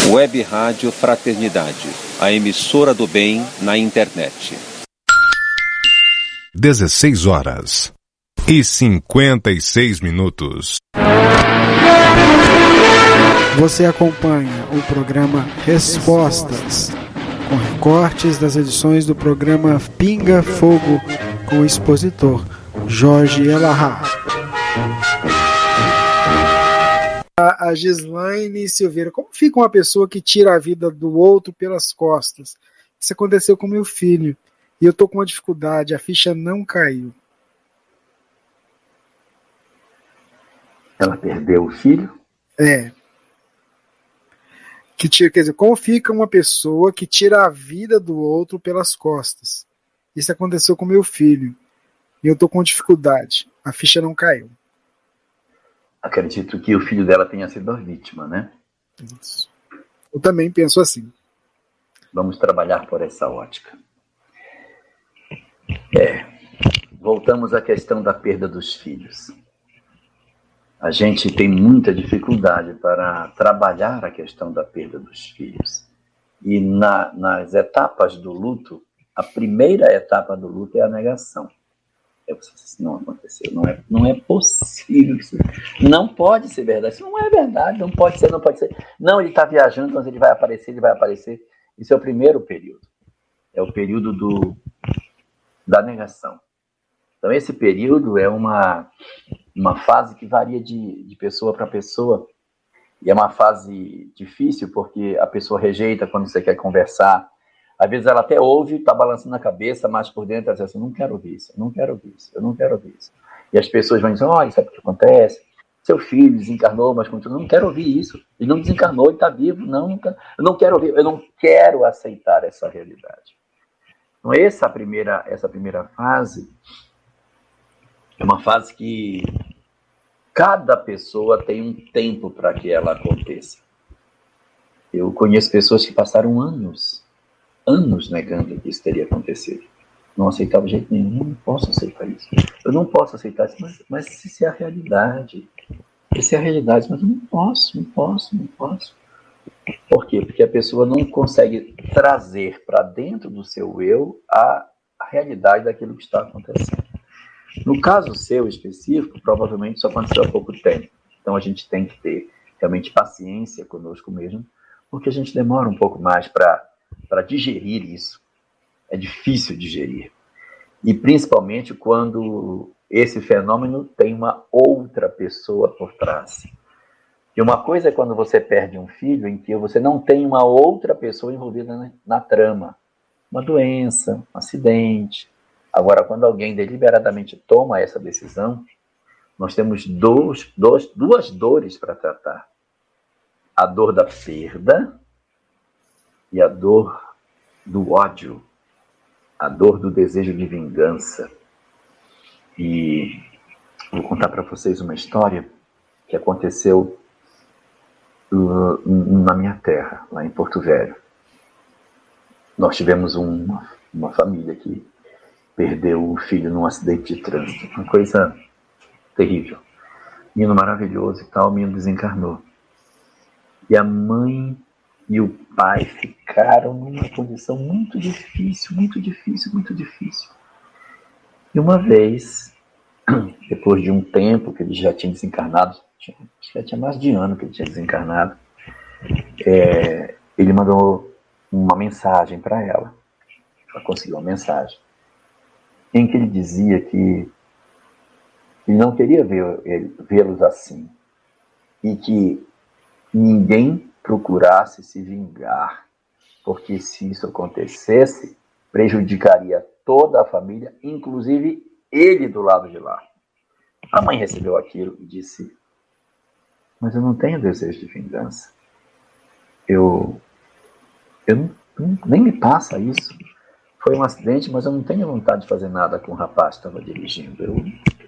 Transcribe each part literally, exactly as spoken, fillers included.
Web Rádio Fraternidade, a emissora do bem na internet. dezesseis horas e cinquenta e seis minutos. Você acompanha o programa Respostas, com recortes das edições do programa Pinga Fogo, com o expositor Jorge Elahá. A Gislaine Silveira: como fica uma pessoa que tira a vida do outro pelas costas? Isso aconteceu com meu filho e eu tô com uma dificuldade, a ficha não caiu. Ela perdeu o filho? É. Que tira, quer dizer, como fica uma pessoa que tira a vida do outro pelas costas? Isso aconteceu com meu filho e eu tô com dificuldade, a ficha não caiu. Acredito que o filho dela tenha sido a vítima, né? Isso. Eu também penso assim. Vamos trabalhar por essa ótica. É, voltamos à questão da perda dos filhos. A gente tem muita dificuldade para trabalhar a questão da perda dos filhos. E na, nas etapas do luto, a primeira etapa do luto é a negação. É você dizer assim, não aconteceu, não é, não é possível isso. Não pode ser verdade. Isso não é verdade, não pode ser, não pode ser. Não, ele está viajando, mas ele vai aparecer, ele vai aparecer. Isso é o primeiro período. É o período do, da negação. Então, esse período é uma, uma fase que varia de, de pessoa para pessoa. E é uma fase difícil, porque a pessoa rejeita quando você quer conversar. Às vezes ela até ouve, está balançando a cabeça, mas por dentro ela diz assim, não quero ouvir isso, eu não quero ouvir isso, eu não quero ouvir isso. E as pessoas vão dizer, olha, sabe o que acontece? Seu filho desencarnou, mas continua, eu não quero ouvir isso. Ele não desencarnou, ele está vivo, não, nunca, eu não quero ouvir, eu não quero aceitar essa realidade. Então essa primeira, essa primeira fase é uma fase que cada pessoa tem um tempo para que ela aconteça. Eu conheço pessoas que passaram anos, anos negando que isso teria acontecido. Não aceitava de jeito nenhum, não posso aceitar isso. Eu não posso aceitar isso, mas, mas isso é a realidade. Isso é a realidade, mas eu não posso, não posso, não posso. Por quê? Porque a pessoa não consegue trazer para dentro do seu eu a, a realidade daquilo que está acontecendo. No caso seu específico, provavelmente isso aconteceu há pouco tempo. Então a gente tem que ter realmente paciência conosco mesmo, porque a gente demora um pouco mais para para digerir isso. É difícil digerir. E principalmente quando esse fenômeno tem uma outra pessoa por trás. E uma coisa é quando você perde um filho em que você não tem uma outra pessoa envolvida na, na trama. Uma doença, um acidente. Agora, quando alguém deliberadamente toma essa decisão, nós temos dois, dois, duas dores para tratar. A dor da perda e a dor do ódio, a dor do desejo de vingança. E vou contar para vocês uma história que aconteceu uh, na minha terra, lá em Porto Velho. Nós tivemos uma, uma família que perdeu o filho num acidente de trânsito, uma coisa terrível. Menino maravilhoso e tal, o menino desencarnou. E a mãe e o pai ficaram numa condição muito difícil, muito difícil, muito difícil. E uma vez, depois de um tempo que ele já tinha desencarnado, tinha, acho que já tinha mais de ano que ele tinha desencarnado, é, ele mandou uma mensagem para ela. Ela conseguiu uma mensagem em que ele dizia que ele não queria ver, vê-los assim e que ninguém procurasse se vingar, porque se isso acontecesse, prejudicaria toda a família, inclusive ele do lado de lá. A mãe recebeu aquilo e disse, mas eu não tenho desejo de vingança. Eu, eu não, nem me passa isso. Foi um acidente, mas eu não tenho vontade de fazer nada com o rapaz que estava dirigindo. Eu,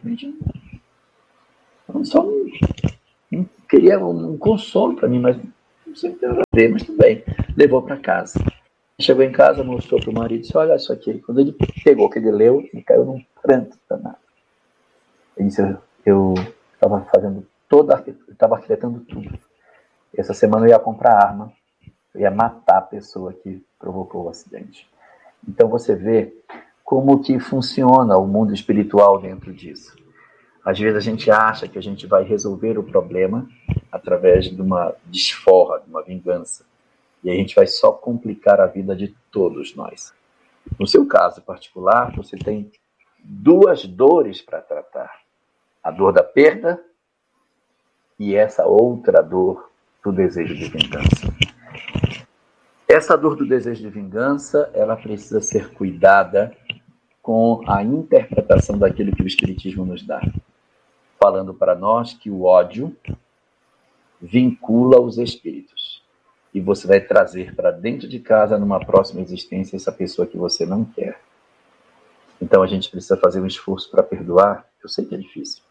eu só não, não queria um, um consolo para mim, mas não sei o que eu ver, mas tudo bem. Levou para casa. Chegou em casa, mostrou para o marido e disse, olha isso aqui. Quando ele pegou, que ele leu, ele caiu num pranto danado. Ele disse, eu estava fazendo toda, eu estava arquitetando tudo. Essa semana eu ia comprar arma Eu ia matar a pessoa que provocou o acidente. Então você vê como que funciona o mundo espiritual dentro disso. Às vezes a gente acha que a gente vai resolver o problema através de uma desforra, de uma vingança. E a gente vai só complicar a vida de todos nós. No seu caso particular, você tem duas dores para tratar. A dor da perda e essa outra dor do desejo de vingança. Essa dor do desejo de vingança, ela precisa ser cuidada com a interpretação daquilo que o Espiritismo nos dá. Falando para nós que o ódio vincula os espíritos. E você vai trazer para dentro de casa, numa próxima existência, essa pessoa que você não quer. Então a gente precisa fazer um esforço para perdoar. Eu sei que é difícil.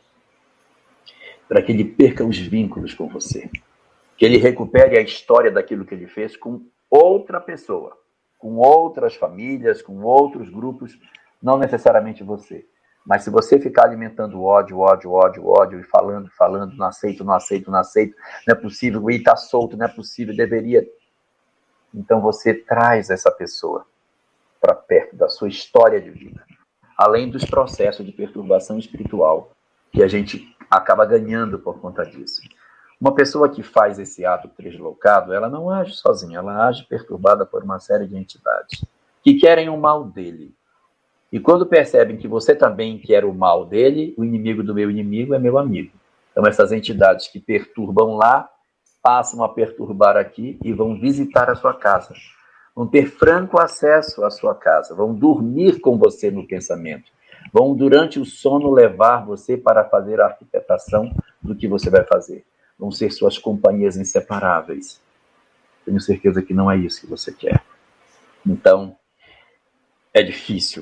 Para que ele perca os vínculos com você. Que ele recupere a história daquilo que ele fez com outra pessoa. Com outras famílias, com outros grupos. Não necessariamente você. Mas se você ficar alimentando ódio, ódio, ódio, ódio, e falando, falando, não aceito, não aceito, não aceito, não é possível, o I está solto, não é possível, deveria. Então você traz essa pessoa para perto da sua história de vida. Além dos processos de perturbação espiritual que a gente acaba ganhando por conta disso. Uma pessoa que faz esse ato deslocado, ela não age sozinha, ela age perturbada por uma série de entidades que querem o mal dele. E quando percebem que você também quer o mal dele, o inimigo do meu inimigo é meu amigo. Então essas entidades que perturbam lá, passam a perturbar aqui e vão visitar a sua casa. Vão ter franco acesso à sua casa, vão dormir com você no pensamento. Vão, durante o sono, levar você para fazer a arquitetação do que você vai fazer. Vão ser suas companhias inseparáveis. Tenho certeza que não é isso que você quer. Então, é difícil.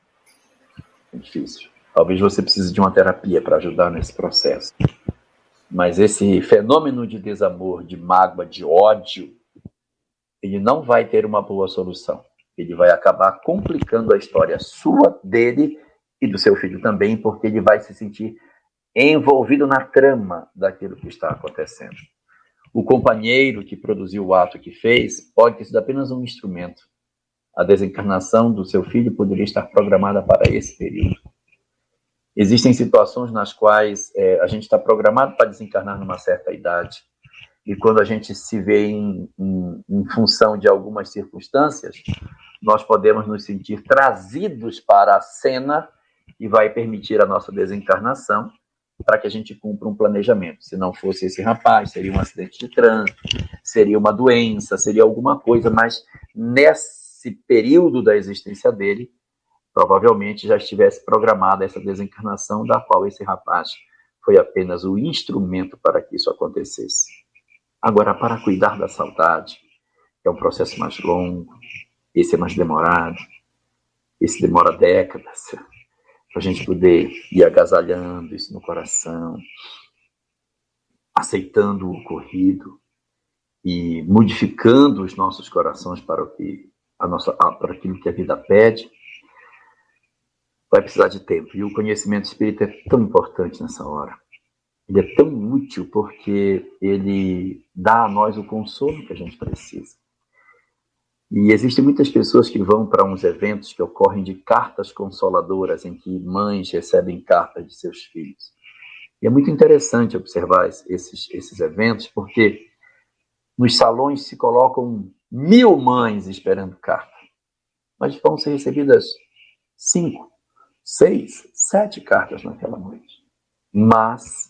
É difícil. Talvez você precise de uma terapia para ajudar nesse processo. Mas esse fenômeno de desamor, de mágoa, de ódio, ele não vai ter uma boa solução. Ele vai acabar complicando a história sua, dele e do seu filho também, porque ele vai se sentir envolvido na trama daquilo que está acontecendo. O companheiro que produziu o ato que fez pode ter sido apenas um instrumento. A desencarnação do seu filho poderia estar programada para esse período. Existem situações nas quais é, a gente está programado para desencarnar numa certa idade. E quando a gente se vê em, em, em função de algumas circunstâncias, nós podemos nos sentir trazidos para a cena e vai permitir a nossa desencarnação para que a gente cumpra um planejamento. Se não fosse esse rapaz, seria um acidente de trânsito, seria uma doença, seria alguma coisa, mas nessa esse período da existência dele, provavelmente já estivesse programada essa desencarnação, da qual esse rapaz foi apenas o instrumento para que isso acontecesse. Agora, para cuidar da saudade, é um processo mais longo, esse é mais demorado, esse demora décadas, para a gente poder ir agasalhando isso no coração, aceitando o ocorrido e modificando os nossos corações para o que A nossa, para aquilo que a vida pede, vai precisar de tempo. E o conhecimento espírita é tão importante nessa hora. Ele é tão útil porque ele dá a nós o consolo que a gente precisa. E existem muitas pessoas que vão para uns eventos que ocorrem de cartas consoladoras, em que mães recebem cartas de seus filhos. E é muito interessante observar esses, esses eventos, porque nos salões se colocam mil mães esperando carta, mas vão ser recebidas cinco, seis, sete cartas naquela noite. Mas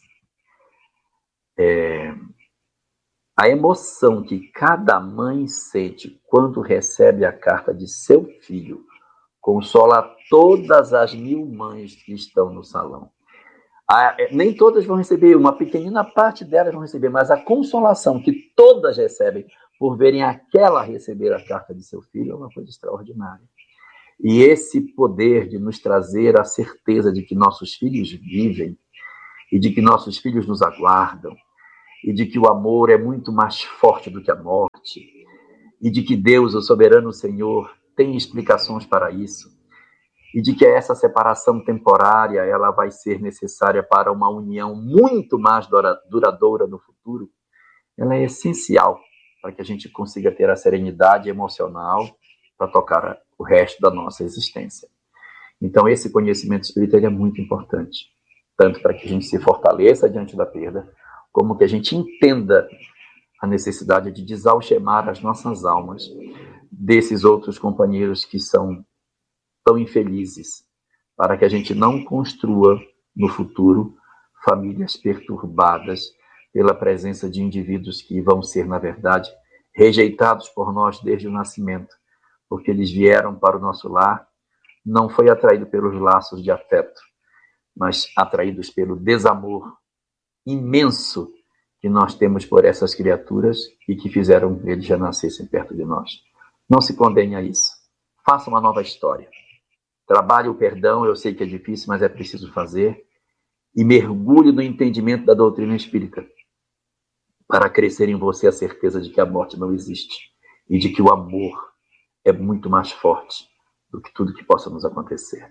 é, a emoção que cada mãe sente quando recebe a carta de seu filho consola todas as mil mães que estão no salão. A, nem todas vão receber, uma pequenina parte delas vão receber, mas a consolação que todas recebem por verem aquela receber a carta de seu filho é uma coisa extraordinária. E esse poder de nos trazer a certeza de que nossos filhos vivem, e de que nossos filhos nos aguardam, e de que o amor é muito mais forte do que a morte, e de que Deus, o soberano Senhor, tem explicações para isso, e de que essa separação temporária ela vai ser necessária para uma união muito mais duradoura no futuro, ela é essencial para que a gente consiga ter a serenidade emocional para tocar o resto da nossa existência. Então, esse conhecimento espírita ele é muito importante, tanto para que a gente se fortaleça diante da perda, como que a gente entenda a necessidade de desalgemar as nossas almas desses outros companheiros que são tão infelizes, para que a gente não construa no futuro famílias perturbadas pela presença de indivíduos que vão ser, na verdade, rejeitados por nós desde o nascimento, porque eles vieram para o nosso lar, não foi atraído pelos laços de afeto, mas atraídos pelo desamor imenso que nós temos por essas criaturas e que fizeram que eles já nascessem perto de nós. Não se condene a isso. Faça uma nova história. Trabalhe o perdão, eu sei que é difícil, mas é preciso fazer. E mergulhe no entendimento da doutrina espírita, para crescer em você a certeza de que a morte não existe e de que o amor é muito mais forte do que tudo que possa nos acontecer.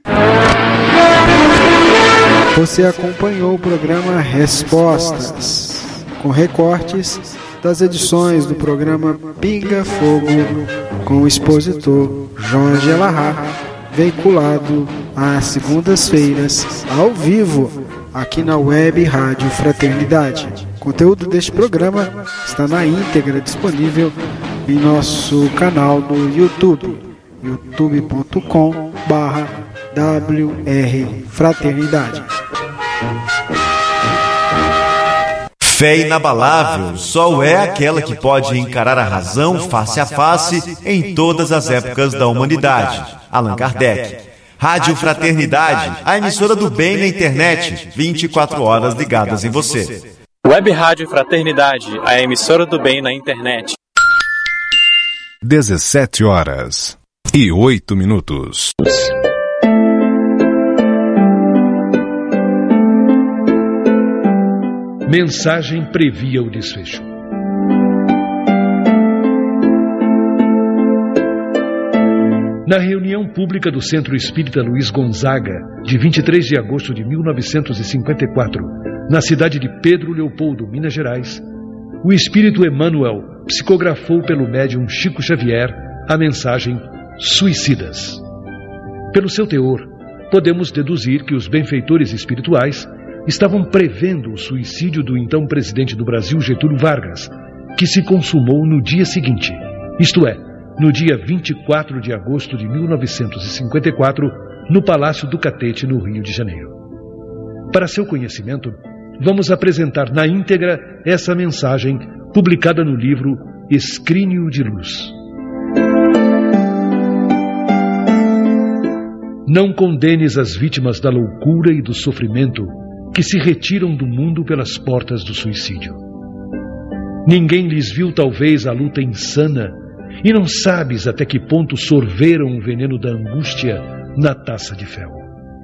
Você acompanhou o programa Respostas, com recortes das edições do programa Pinga Fogo, com o expositor Jorge Elahá, veiculado às segundas-feiras, ao vivo, aqui na Web Rádio Fraternidade. O conteúdo deste programa está na íntegra disponível em nosso canal no YouTube, youtube ponto com barra W R Fraternidade. Fé inabalável só é aquela que pode encarar a razão face a face em todas as épocas da humanidade. Allan Kardec. Rádio Fraternidade, a emissora do bem na internet, vinte e quatro horas ligadas em você. Web Rádio Fraternidade, a emissora do bem na internet. dezessete horas e oito minutos. Mensagem previa o desfecho. Na reunião pública do Centro Espírita Luiz Gonzaga, de vinte e três de agosto de mil novecentos e cinquenta e quatro, na cidade de Pedro Leopoldo, Minas Gerais, o espírito Emmanuel psicografou pelo médium Chico Xavier a mensagem Suicidas. Pelo seu teor, podemos deduzir que os benfeitores espirituais estavam prevendo o suicídio do então presidente do Brasil, Getúlio Vargas, que se consumou no dia seguinte, isto é, no dia vinte e quatro de agosto de mil novecentos e cinquenta e quatro, no Palácio do Catete, no Rio de Janeiro. Para seu conhecimento, vamos apresentar na íntegra essa mensagem publicada no livro Escrínio de Luz. Não condenes as vítimas da loucura e do sofrimento que se retiram do mundo pelas portas do suicídio. Ninguém lhes viu talvez a luta insana e não sabes até que ponto sorveram o veneno da angústia na taça de fel.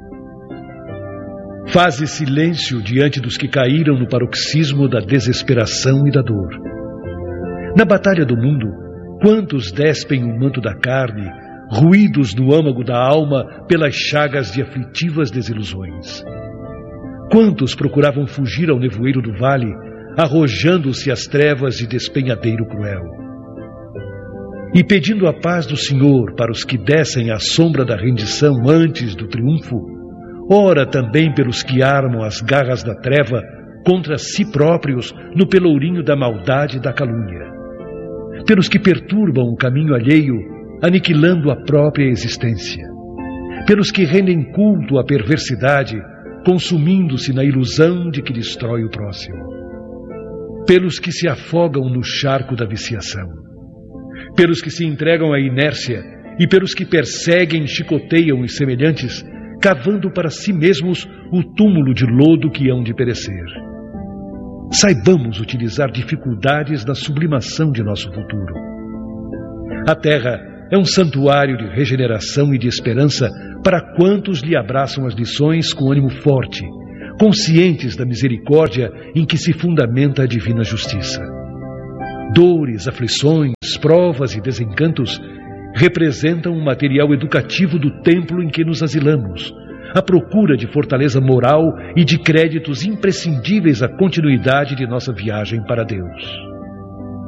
Faze silêncio diante dos que caíram no paroxismo da desesperação e da dor. Na batalha do mundo, quantos despem o manto da carne, ruídos no âmago da alma pelas chagas de aflitivas desilusões? Quantos procuravam fugir ao nevoeiro do vale, arrojando-se às trevas de despenhadeiro cruel? E pedindo a paz do Senhor para os que descem à sombra da rendição antes do triunfo, ora também pelos que armam as garras da treva contra si próprios no pelourinho da maldade e da calúnia, pelos que perturbam o caminho alheio, aniquilando a própria existência, pelos que rendem culto à perversidade, consumindo-se na ilusão de que destrói o próximo, pelos que se afogam no charco da viciação, pelos que se entregam à inércia e pelos que perseguem e chicoteiam os semelhantes, cavando para si mesmos o túmulo de lodo que hão de perecer. Saibamos utilizar dificuldades na sublimação de nosso futuro. A Terra é um santuário de regeneração e de esperança para quantos lhe abraçam as lições com ânimo forte, conscientes da misericórdia em que se fundamenta a divina justiça. Dores, aflições, provas e desencantos representam um material educativo do templo em que nos asilamos, à procura de fortaleza moral e de créditos imprescindíveis à continuidade de nossa viagem para Deus.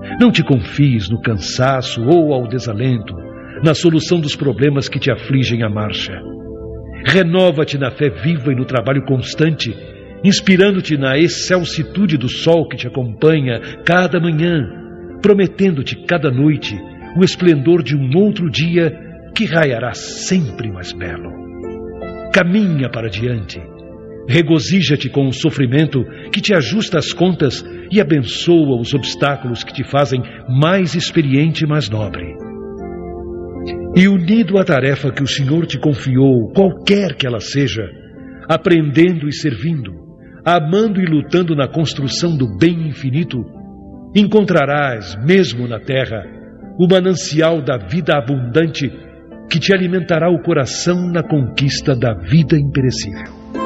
Não te confies no cansaço ou ao desalento, na solução dos problemas que te afligem à marcha. Renova-te na fé viva e no trabalho constante, inspirando-te na excelsitude do sol que te acompanha cada manhã, prometendo-te cada noite o esplendor de um outro dia que raiará sempre mais belo. Caminha para diante, regozija-te com o sofrimento que te ajusta as contas e abençoa os obstáculos que te fazem mais experiente e mais nobre. E unido à tarefa que o Senhor te confiou, qualquer que ela seja, aprendendo e servindo, amando e lutando na construção do bem infinito, encontrarás, mesmo na terra, o manancial da vida abundante que te alimentará o coração na conquista da vida imperecível.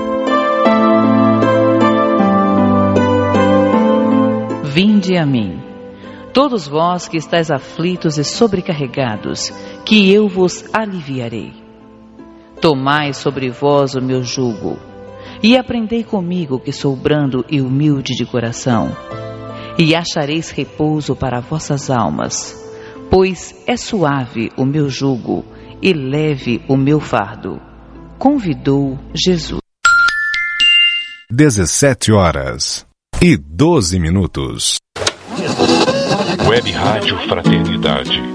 Vinde a mim, todos vós que estáis aflitos e sobrecarregados, que eu vos aliviarei. Tomai sobre vós o meu jugo, e aprendei comigo, que sou brando e humilde de coração, e achareis repouso para vossas almas, pois é suave o meu jugo e leve o meu fardo. Convidou Jesus. dezessete horas e doze minutos. Web Rádio Fraternidade.